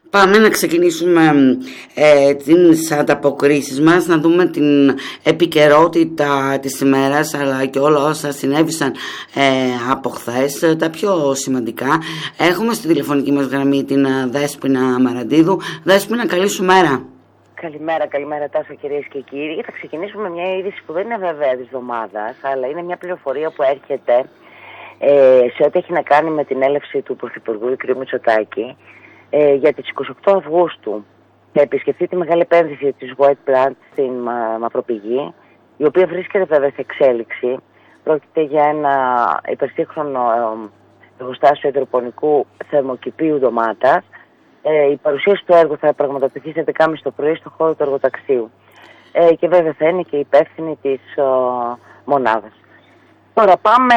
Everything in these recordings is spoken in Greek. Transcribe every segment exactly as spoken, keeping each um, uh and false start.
Πάμε να ξεκινήσουμε ε, τις ανταποκρίσεις μας, να δούμε την επικαιρότητα της ημέρας αλλά και όλα όσα συνέβησαν ε, από χθες, τα πιο σημαντικά. Έχουμε στη τηλεφωνική μας γραμμή την Δέσποινα Μαραντίδου. Δέσποινα, καλή σου μέρα. Καλημέρα, καλημέρα Τάσο, κυρίες και κύριοι. Θα ξεκινήσουμε με μια είδηση που δεν είναι βέβαια της εβδομάδας, αλλά είναι μια πληροφορία που έρχεται ε, σε ό,τι έχει να κάνει με την έλευση του Πρωθυπουργού κ. Μητσοτάκη. Ε, για τις εικοστή ογδόη Αυγούστου θα επισκεφθεί τη μεγάλη επένδυση της White Plant στην Μα, Μαυροπηγή, η οποία βρίσκεται βέβαια σε εξέλιξη. Πρόκειται για ένα υπερσύγχρονο ε, εργοστάσιο υδροπονικού θερμοκηπίου ντομάτας. Ε, η παρουσίαση του έργου θα πραγματοποιηθεί σε δέκα και μισή το πρωί στο χώρο του εργοταξίου. Ε, και βέβαια θα είναι και υπεύθυνη της ε, μονάδας. Τώρα πάμε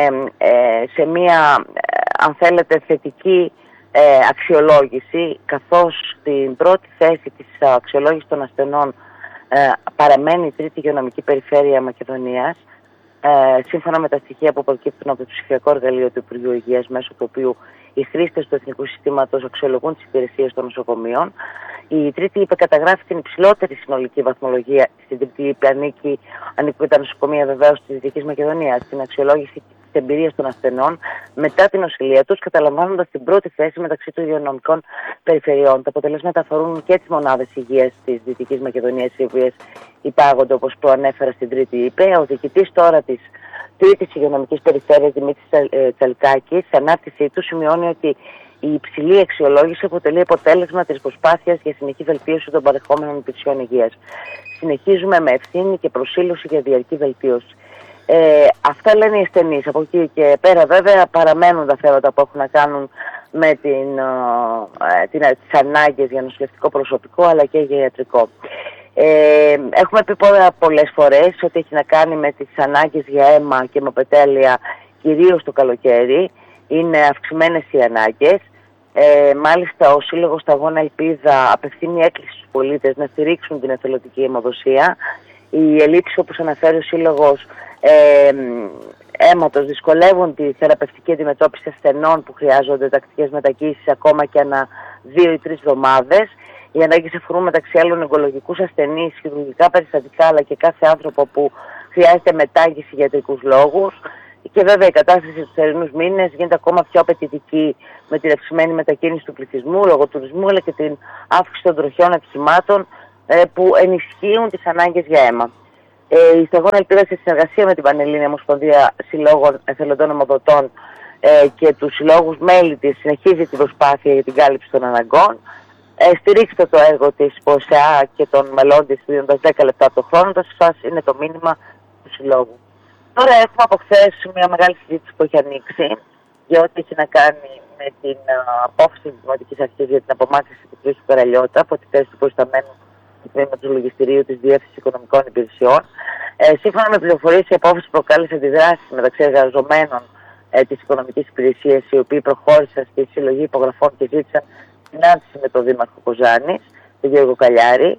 ε, σε μια, ε, αν θέλετε, θετική Ε, αξιολόγηση, καθώς στην πρώτη θέση της αξιολόγησης των ασθενών ε, παραμένει η τρίτη υγειονομική περιφέρεια Μακεδονίας, ε, σύμφωνα με τα στοιχεία που προκύπτουν από το ψηφιακό εργαλείο του Υπουργείου Υγείας, μέσω του οποίου οι χρήστες του Εθνικού Συστήματος αξιολογούν τις υπηρεσίες των νοσοκομείων. Η τρίτη ΥΠΕ καταγράφει την υψηλότερη συνολική βαθμολογία. Στην τρίτη ΥΠΕ ανήκει, ανήκουν τα νοσοκομεία βεβαίως της Δυτικής Μακεδονίας. Στην αξιολόγηση της εμπειρίας των ασθενών μετά την νοσηλεία τους, καταλαμβάνοντας την πρώτη θέση μεταξύ των υγειονομικών περιφερειών. Τα αποτελέσματα αφορούν και τις μονάδες υγείας της Δυτικής Μακεδονίας, οι οποίες υπάγονται, όπως προανέφερα, στην τρίτη ΥΠΕ. Ο διοικητής τώρα της τρίτης υγειονομικής περιφέρειας, Δημήτρης Τσαλκάκης, σε ανάρτησή του σημειώνει ότι η υψηλή αξιολόγηση αποτελεί αποτέλεσμα της προσπάθειας για συνεχή βελτίωση των παρεχόμενων υπηρεσιών υγείας. Συνεχίζουμε με ευθύνη και προσήλωση για διαρκή βελτίωση. Ε, αυτά λένε οι ασθενείς. Από εκεί και πέρα βέβαια παραμένουν τα θέματα που έχουν να κάνουν με την, ε, την, τις ανάγκες για νοσηλευτικό προσωπικό αλλά και για ιατρικό. Ε, έχουμε πει πολλές φορές ότι έχει να κάνει με τις ανάγκες για αίμα και αιμοπετέλεια, κυρίως το καλοκαίρι. Είναι αυξημένες οι ανάγκες. Ε, μάλιστα ο Σύλλογος Σταγόνα Ελπίδα απευθύνει έκκληση στους πολίτες να στηρίξουν την εθελοντική αιμοδοσία. Οι ελλείψεις, όπως αναφέρει ο Σύλλογος ε, αίματος, δυσκολεύουν τη θεραπευτική αντιμετώπιση ασθενών που χρειάζονται τακτικές μετακοίησεις ακόμα και ανά δύο ή τρεις εβδομάδες. Οι ανάγκες αφορούν μεταξύ άλλων ογκολογικούς ασθενείς, χειρουργικά περιστατικά αλλά και κάθε άνθρωπο που χρειάζεται μετάγγιση για ιατρικούς λόγους. Και βέβαια η κατάσταση στους θερινούς μήνες γίνεται ακόμα πιο απαιτητική με την αυξημένη μετακίνηση του πληθυσμού λόγω τουρισμού αλλά και την αύξηση των τροχιών ατυχημάτων ε, που ενισχύουν τις ανάγκες για αίμα. Ε, η Σταγόνα Ελπίδα, σε συνεργασία με την Πανελλήνια Ομοσπονδία Συλλόγων Εθελοντών Αιμοδοτών ε, και τους συλλόγους μέλη της, συνεχίζει την προσπάθεια για την κάλυψη των αναγκών. Ε, στηρίξτε το έργο της ΠΟΣΕΑ και των μελών της δίνοντας δέκα λεπτά από το χρόνο. Το σας είναι το μήνυμα του συλλόγου. Τώρα έχουμε από χθες μια μεγάλη συζήτηση που έχει ανοίξει για ό,τι έχει να κάνει με την uh, απόφαση της Δημοτικής Αρχής για την απομάκρυνση του κ. Καραλιώτα από τη θέση του προϊσταμένου του τμήματος λογιστηρίου της Διεύθυνσης Οικονομικών Υπηρεσιών. Ε, σύμφωνα με πληροφορίες, η απόφαση προκάλεσε αντιδράσεις μεταξύ εργαζομένων ε, της Οικονομικής Υπηρεσίας, οι οποίοι προχώρησαν στη συλλογή υπογραφών και ζήτησαν συνάντηση με τον Δήμαρχο Κοζάνης, τον Γιώργο Καλιάρη.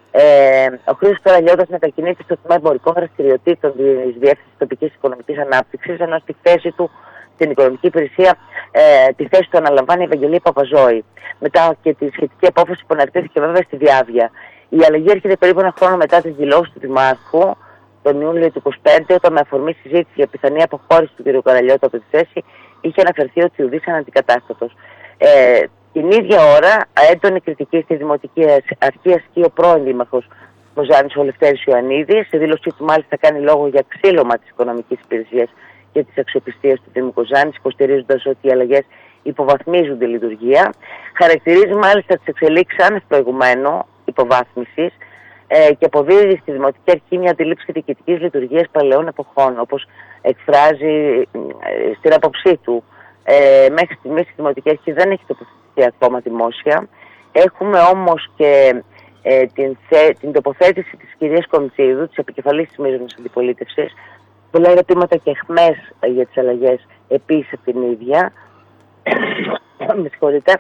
Ε, ο Χρήστος Καραλιώτας μετακινείται στο τμήμα εμπορικών δραστηριοτήτων της Διεύθυνσης Τοπικής Οικονομικής Ανάπτυξης, ενώ στη θέση του στην Οικονομική Υπηρεσία ε, τη θέση του αναλαμβάνει η Ευαγγελία Παπαζόη. Μετά και τη σχετική απόφαση που αναρτήθηκε βέβαια στη Διάβια. Η αλλαγή έρχεται περίπου ένα χρόνο μετά τις δηλώσεις του Δημάρχου, τον Ιούλιο του είκοσι πέντε, όταν με αφορμή συζήτηση για πιθανή αποχώρηση του κ. Καραλιώτα από τη θέση, είχε αναφερθεί ότι ουδής αναντικατάστατος. Ε, Την ίδια ώρα, έντονη κριτική στη Δημοτική Αρχή ασκεί ο πρώην Δήμαρχος Κοζάνης, ο Λευτέρης Ιωαννίδης. Σε δήλωσή του, μάλιστα, κάνει λόγο για ξύλωμα της Οικονομικής Υπηρεσίας και της αξιοπιστίας του Δήμου Κοζάνης, υποστηρίζοντας ότι οι αλλαγές υποβαθμίζουν τη λειτουργία. Χαρακτηρίζει μάλιστα τις εξελίξεις άνευ προηγουμένου υποβάθμισης ε, και αποδίδει στη Δημοτική Αρχή μια αντίληψη διοικητικής λειτουργίας παλαιών εποχών, όπως εκφράζει ε, στην άποψή του. Ε, μέχρι στιγμής η Δημοτική Αρχή δεν έχει τοποθετηθεί ακόμα δημόσια. Έχουμε όμως και ε, την, την τοποθέτηση της κυρίας Κομτσίδου, της επικεφαλής της μείζωνης αντιπολίτευσης. Πολλά ερωτήματα και αιχμές για τις αλλαγές επίσης από την ίδια. Με συγχωρείτε.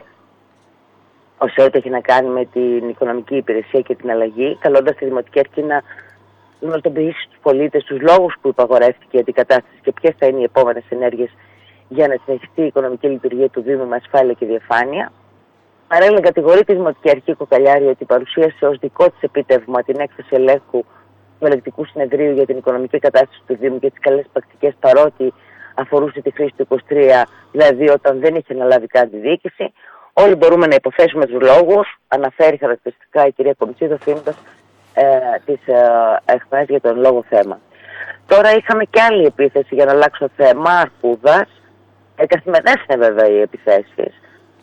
Όσο ό,τι έχει να κάνει με την Οικονομική Υπηρεσία και την αλλαγή, καλώντας τη Δημοτική Αρχή να γνωστοποιήσει στους πολίτες τους λόγους που υπαγορεύτηκε η αντικατάσταση και ποιες θα είναι οι επόμενες ενέργειες για να συνεχιστεί η οικονομική λειτουργία του Δήμου με ασφάλεια και διαφάνεια. Παράλληλα, κατηγορεί τη Δημοτική Αρχή Κοκαλιάρη ότι παρουσίασε ως δικό της επίτευγμα την έκθεση ελέγχου του Ελεγκτικού Συνεδρίου για την οικονομική κατάσταση του Δήμου και τις καλές πρακτικές, παρότι αφορούσε τη χρήση του είκοσι τρία, δηλαδή όταν δεν είχε αναλάβει καν τη διοίκηση. Όλοι μπορούμε να υποθέσουμε τους λόγους, αναφέρει χαρακτηριστικά η κυρία Κομιτσίδη, αφήνοντας ε, τις ε, εχμές για τον λόγο θέμα. Τώρα είχαμε και άλλη επίθεση, για να αλλάξω θέμα, Αρκούδας. Ε, καθημερινές βέβαια οι επιθέσεις.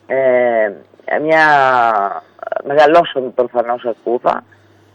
Ε, μια μεγαλόσωμη προφανώς Αρκούδα.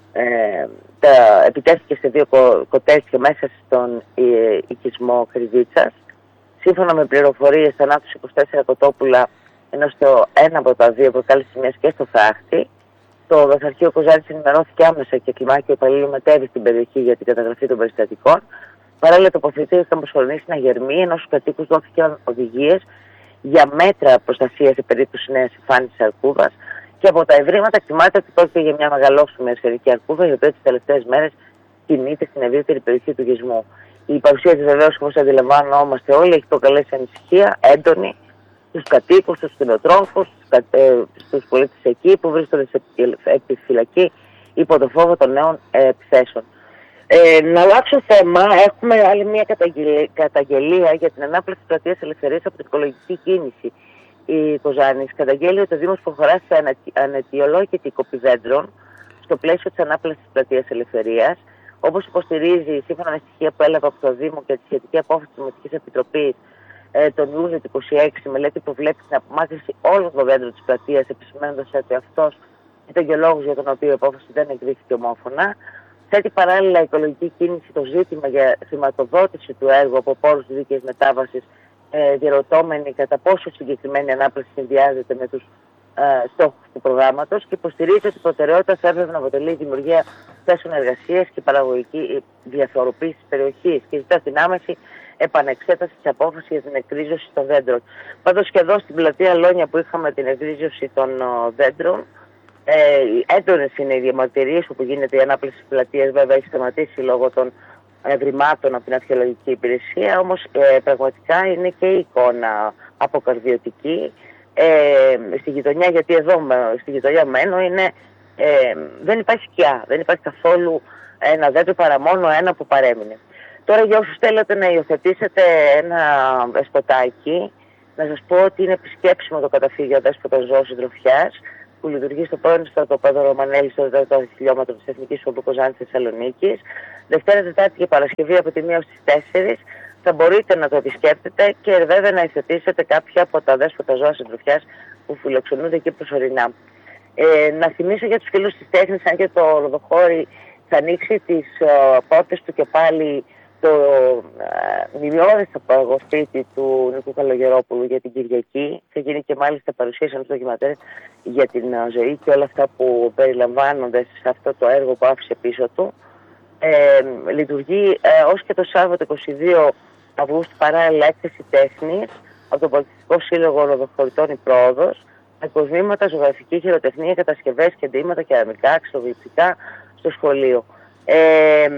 Ε, τα, επιτέθηκε σε δύο κο, κοτέτσια μέσα στον ε, οικισμό Κρυβίτσας. Σύμφωνα με πληροφορίες, θανάτους είκοσι τέσσερα κοτόπουλα, ενώ στο ένα από τα δύο προκάλεσε ζημιές και στο φράχτη. Το Δασαρχείο Κοζάνης ενημερώθηκε άμεσα και κλιμάκιο υπαλλήλου μετέβη στην περιοχή για την καταγραφή των περιστατικών. Παράλληλα, το αποθετήριο ήταν προσωρινή στην αγερμή, ενώ στους κατοίκους δόθηκαν οδηγίες για μέτρα προστασίας σε περίπτωση νέας εμφάνισης αρκούδας. Και από τα ευρήματα εκτιμάται ότι πρόκειται για μια μεγαλόσωμη ασφαιρική αρκούδα, η οποία τις τελευταίες μέρες κινείται στην ευρύτερη περιοχή του γυσμού. Η παρουσία της βεβαίως, όπως αντιλαμβανόμαστε όλοι, έχει προκαλέσει ανησυχία έντονη στους κατοίκους, στους κτηνοτρόφους, στους πολίτες εκεί που βρίσκονται σε επιφυλακή υπό το φόβο των νέων ε, επιθέσεων. Ε, να αλλάξω θέμα, έχουμε άλλη μια καταγγελία, καταγγελία για την ανάπλαση της πλατείας Ελευθερίας από την οικολογική κίνηση. Η Κοζάνης καταγγέλει ότι ο Δήμος προχωρά σε αναιτιολόγητη κοπή δέντρων στο πλαίσιο της ανάπλασης της πλατείας Ελευθερίας. Όπως υποστηρίζει, σύμφωνα με στοιχεία που έλαβε από το Δήμο και τη σχετική απόφαση της Δημοτικής Επιτροπής ε, τον Ιούνιο του είκοσι έξι, η μελέτη προβλέπει την απομάκρυνση όλων των δέντρων της πλατείας, επισημένοντας ότι αυτός ήταν και ο λόγος για τον οποίο η απόφαση δεν εγκρίθηκε ομόφωνα. Θέτει παράλληλα η οικολογική κίνηση το ζήτημα για χρηματοδότηση του έργου από πόρους της δίκαιης μετάβασης, ε, διερωτώμενη κατά πόσο συγκεκριμένη ανάπλαση συνδυάζεται με τους ε, στόχους του προγράμματος, και υποστηρίζει ότι η προτεραιότητα θα έπρεπε να αποτελεί η δημιουργία θέσεων εργασίας και παραγωγική διαφοροποίηση της περιοχής, και ζητά την άμεση επανεξέταση της απόφασης για την εκρίζωση των δέντρων. Πάντως και εδώ στην πλατεία Λόνια που είχαμε την εκρίζωση των uh, δέντρων, ε, έντονες είναι οι διαμαρτυρίες όπου γίνεται η ανάπλαση της πλατείας. Βέβαια έχει σταματήσει λόγω των ευρημάτων από την αρχαιολογική υπηρεσία, όμως ε, πραγματικά είναι και η εικόνα αποκαρδιωτική ε, στη γειτονιά, γιατί εδώ στη γειτονιά μένω είναι, ε, δεν υπάρχει σκιά, δεν υπάρχει καθόλου ένα δέντρο παρά μόνο ένα που παρέμεινε. Τώρα για όσους θέλετε να υιοθετήσετε ένα σποτάκι, να σας πω ότι είναι επισκέψιμο το καταφύγιο Δέσποτα Ζώου Συντροφιάς, που λειτουργεί στο πρώην στρατόπεδο Ρωμανέλη στο τέταρτο χιλιόμετρο της Εθνικής Οδού Κοζάνης Θεσσαλονίκης. Δευτέρα, Τετάρτη και Παρασκευή από τη μία ως τις τέσσερις θα μπορείτε να το επισκέπτετε και βέβαια να υιοθετήσετε κάποια από τα Δέσποτα Ζώα Συντροφιάς που φιλοξενούνται εκεί προσωρινά. Ε, να θυμίσω για τους φίλους της τέχνης, αν και το Ροδοχώρι θα ανοίξει τις uh, πόρτες του και πάλι το uh, μνημειώδες απαγωγοσπίτι του Νίκου Καλογερόπουλου για την Κυριακή. Θα γίνει και μάλιστα παρουσίαση ενός ντοκιματέρ για την uh, ζωή και όλα αυτά που περιλαμβάνονται σε αυτό το έργο που άφησε πίσω του. Ε, λειτουργεί ε, ως και το Σάββατο είκοσι δύο Αυγούστου παράλληλα έκθεση τέχνης από το Πολιτιστικό Σύλλογο Ροδοχωρητών η Πρόοδος, με κοσμήματα, ζωγραφική χειροτεχνία, κατασκευές και ντύματα κεραμικά, ξυλογλυπτικά στο σχολείο. Ε,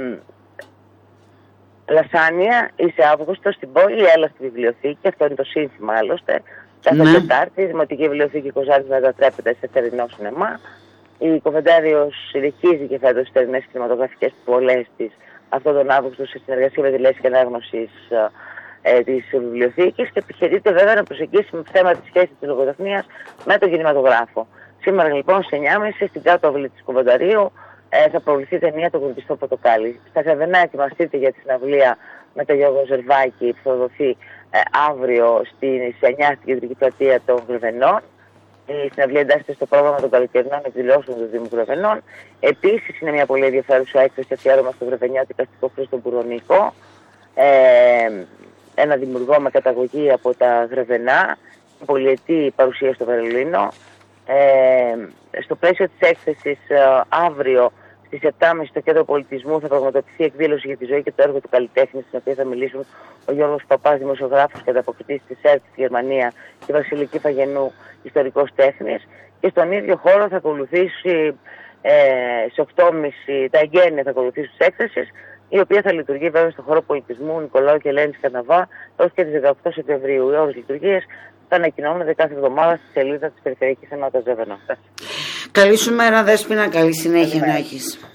Λασάνια, είσαι Αύγουστο στην πόλη, έλα στη βιβλιοθήκη, αυτό είναι το σύνθημα άλλωστε. Κάθε ναι. Τετάρτη, η Δημοτική Βιβλιοθήκη Κοζάνης μετατρέπεται σε θερινό σινεμά. Η Κοβεντάριος συνεχίζει και φέτος τις θερινές κινηματογραφικές πολλές της αυτόν τον Αύγουστο σε συνεργασία με τη Λέσχη Ανάγνωσης ε, της βιβλιοθήκης, και επιχειρείται βέβαια να προσεγγίσει με θέμα τη σχέση της λογοτεχνίας με τον κινηματογράφο. Σήμερα λοιπόν στις εννιά και μισή στην κάτω αυλή της Κοβενταρίου ε, θα προβληθεί ταινία το Κουρδιστό Πορτοκάλι. Στα Γρεβενά ετοιμαστείτε για τη συναυλία με τον Γιώργο Ζερβάκη που θα δοθεί ε, αύριο στις εννιά στην κεντρική πλατεία των Γρεβενών. Η συναυλία εντάσσεται στο πρόγραμμα των καλοκαιρινών εκδηλώσεων του Δήμου Γρεβενών. Επίσης είναι μια πολύ ενδιαφέρουσα έκθεση αφιέρωμα στο Γρεβενιάτικα αστικό Χρήστο Μπουρονίκο. Ε, ένα δημιουργό με καταγωγή από τα Γρεβενά, πολυετή παρουσία στο Βερολίνο. Ε, στο πλαίσιο της έκθεσης ε, αύριο στις επτά και μισή στο Κέντρο Πολιτισμού θα πραγματοποιηθεί εκδήλωση για τη ζωή και το έργο του καλλιτέχνη, στην οποία θα μιλήσουν ο Γιώργος Παπάς, δημοσιογράφος και ανταποκριτής της ΕΡΤ στη Γερμανία, και η Βασιλική Φαγενού, ιστορικός τέχνης. Και στον ίδιο χώρο θα ακολουθήσει ε, σε οκτώ και μισή τα εγγένεια θα ακολουθήσει της έκθεσης, η οποία θα λειτουργεί βέβαια στον χώρο πολιτισμού Νικολάου και Ελένης Καναβά έως και τις δεκαοκτώ Σεπτεμβρίου. Οι ώρες λειτουργίες θα ανακοινώνονται κάθε εβδομάδα στη σελίδα της Περιφερειακής Ενότητας Ζώδων. Καλή σου μέρα, Δέσποινα, καλή συνέχεια να έχεις.